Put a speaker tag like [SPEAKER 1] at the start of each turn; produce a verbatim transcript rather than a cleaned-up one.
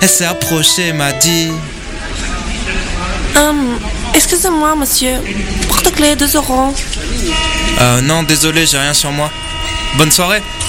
[SPEAKER 1] Elle s'est approchée et m'a dit...
[SPEAKER 2] Hum, excusez-moi, monsieur. Porte-clés, deux euros.
[SPEAKER 1] Euh, non, désolé, j'ai rien sur moi. Bonne soirée.